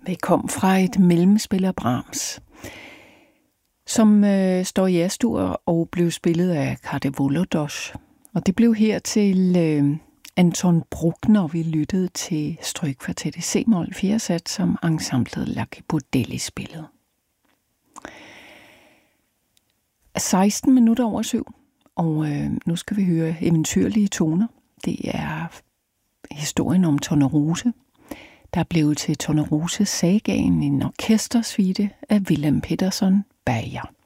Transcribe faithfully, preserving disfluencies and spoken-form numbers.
Det kom fra et mellemspil af Brahms, som øh, står i A-dur og blev spillet af Kade Volodos. Og det blev her til øh, Anton Bruckner, vi lyttede til strygkvartet i C-mol fjerde sat, som ensemblet Lucky Budelli spillede. seksten minutter over syv, og øh, nu skal vi høre eventyrlige toner. Det er historien om Tornerose, der blev til Tornerose Sagaen, en orkestersuite af Willem Peterson Bager.